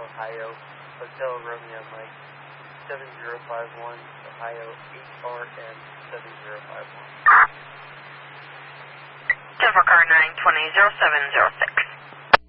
Ohio, Hotel Romeo Mike 7051, Ohio HRM 7051. Denver car 920-0706.